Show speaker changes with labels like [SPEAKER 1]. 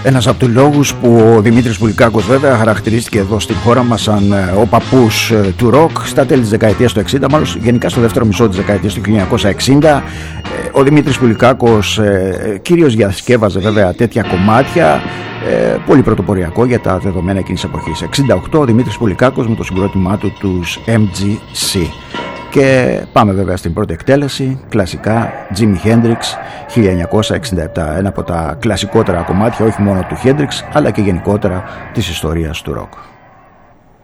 [SPEAKER 1] Ένας από τους λόγους που ο Δημήτρης Πουλικάκος βέβαια χαρακτηρίστηκε εδώ στην χώρα μας σαν ο παππούς του ροκ στα τέλη της δεκαετίας του 60, μάλλον γενικά στο δεύτερο μισό της δεκαετίας του 1960. Ο Δημήτρης Πουλικάκος κυρίως διασκεύαζε βέβαια τέτοια κομμάτια, πολύ πρωτοποριακό για τα δεδομένα εκείνης εποχής. 68 ο Δημήτρης Πουλικάκος με το συγκρότημά του τους MGC. Και πάμε βέβαια στην πρώτη εκτέλεση, κλασικά Jimi Hendrix 1967, ένα από τα κλασικότερα κομμάτια όχι μόνο του Hendrix αλλά και γενικότερα της ιστορίας του ροκ.